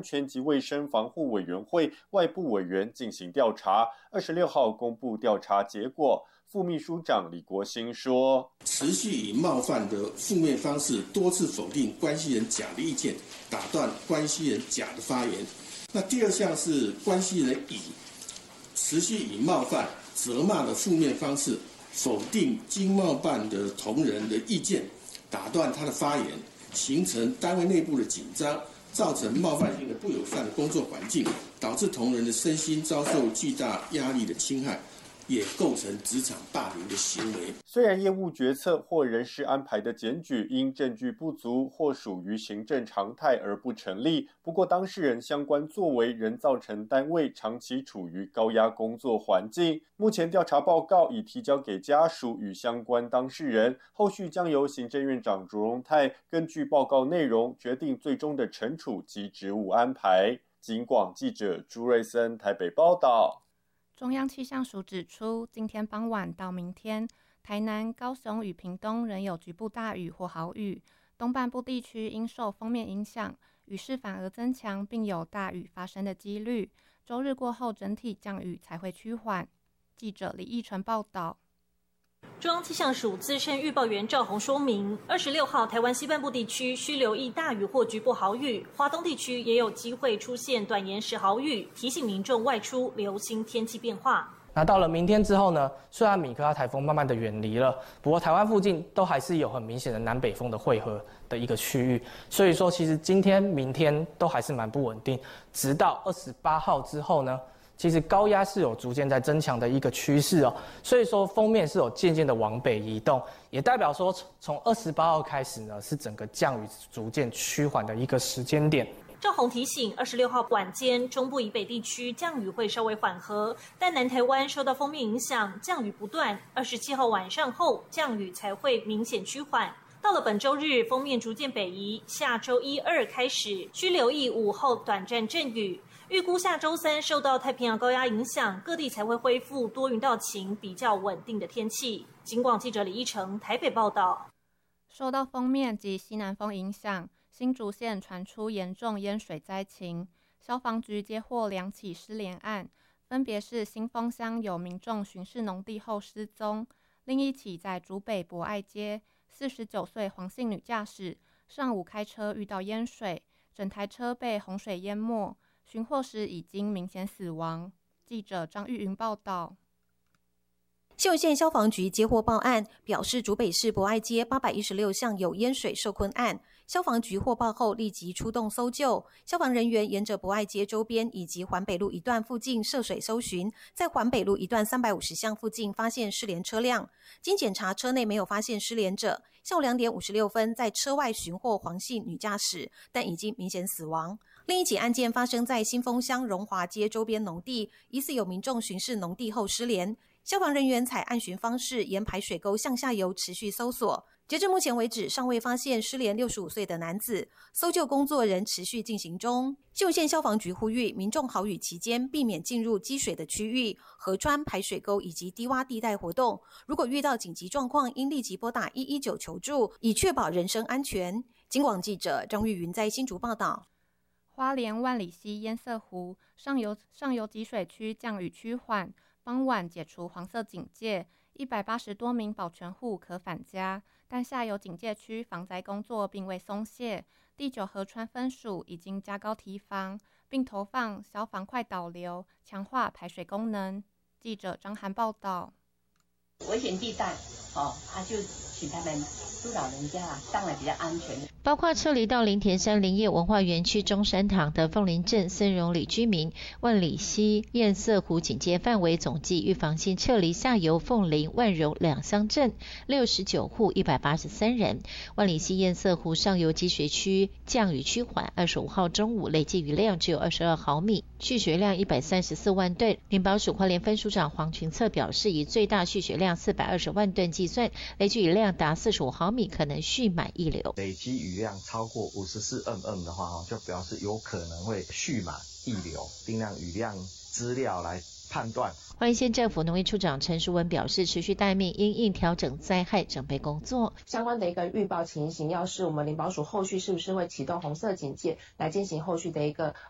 全及卫生防护委员会外部委员进行调查，26号公布调查结果。副秘书长李国兴说， 持续以冒犯的负面方式多次否定关系人甲的意见，打断关系人甲的发言。那第二项是关系人乙持续以冒犯、责骂的负面方式否定经贸办的同仁的意见，打断他的发言，形成单位内部的紧张，造成冒犯性的不友善的工作环境，导致同仁的身心遭受巨大压力的侵害，也构成职场霸凌的行为。 虽然业务决策或人事安排的检举因证据不足或属于行政常态而不成立，不过当事人相关作为仍造成单位长期处于高压工作环境。目前调查报告已提交给家属与相关当事人，后续将由行政院长卓荣泰根据报告内容决定最终的惩处及职务安排。警广记者朱瑞森台北报道。 中央气象署指出，今天傍晚到明天，台南、高雄与屏东仍有局部大雨或豪雨，东半部地区因受锋面影响，雨势反而增强，并有大雨发生的几率。周日过后，整体降雨才会趋缓。记者李义纯报道。 中央气象署资深预报员赵宏说明，26号台湾西半部地区需留意大雨或局部豪雨，华东地区也有机会出现短延时豪雨，提醒民众外出留心天气变化。 那到了明天之后呢，虽然米克拉台风慢慢的远离了，不过台湾附近都还是有很明显的南北风的汇合的一个区域，所以说其实今天、明天都还是蛮不稳定，直到28号之后呢，其实高压是有逐渐在增强的一个趋势哦，所以说锋面是有渐渐的往北移动，也代表说从28号开始呢，是整个降雨逐渐趋缓的一个时间点。 赵宏提醒，26号晚间中部以北地区降雨会稍微缓和，但南台湾受到锋面影响，降雨不断。27号晚上后，降雨才会明显趋缓。到了本周日，锋面逐渐北移，下周1、2开始需留意午后短暂阵雨。预估下周3受到太平洋高压影响，各地才会恢复多云到晴、比较稳定的天气。警广记者李一成台北报道。 受到锋面及西南风影响，新竹县传出严重淹水灾情，消防局接获2起失联案，分别是新丰乡有民众巡视农地后失踪，另一起在竹北博爱街，49岁黄姓女驾驶上午开车遇到淹水，整台车被洪水淹没，寻获时已经明显死亡。记者张玉云报道。 新竹县消防局接获报案，表示竹北市博爱街816巷有淹水受困案。消防局获报后立即出动搜救，消防人员沿着博爱街周边以及环北路一段附近涉水搜寻，在环北路一段350巷附近发现失联车辆，经检查车内没有发现失联者。下午2点56分在车外寻获黄姓女驾驶，但已经明显死亡。另一起案件发生在新丰乡荣华街周边农地，疑似有民众巡视农地后失联，消防人员采岸巡方式沿排水沟向下游持续搜索。截至目前为止，尚未发现失联65岁的男子，搜救工作仍持续进行中。新竹县消防局呼吁民众豪雨期间避免进入积水的区域、河川、排水沟以及低洼地带活动。如果遇到紧急状况，应立即拨打119求助，以确保人身安全。警广记者张玉云在新竹报道。 花莲万里溪堰塞湖上游集水区降雨趋缓，傍晚解除黄色警戒，180多名保全户可返家，但下游警戒区防灾工作并未松懈。第9河川分署已经加高堤防，并投放消防快导流，强化排水功能。记者张涵报道。 危险地带，就请他们督导人家上来比较安全。 包括撤离到林田山林业文化园区中山堂的凤林镇森荣里居民，万里溪堰塞湖警戒范围总计预防性撤离下游凤林、万荣两乡镇69户183人。万里溪堰塞湖上游积水区降雨趋缓，25号中午累计雨量只有22毫米，蓄水量134万吨。林保署花莲分署长黄群策表示，以最大蓄水量420万吨计算，累计雨量达45毫米，可能蓄满溢流。 累积雨量超过54mm 的话，就表示有可能会蓄满溢流，定量雨量资料来判断。 花莲县政府农业处长陈淑文表示，持续待命因应调整灾害准备工作。 相关的一个预报情形，要是我们林保署后续是不是会启动红色警戒来进行后续的一个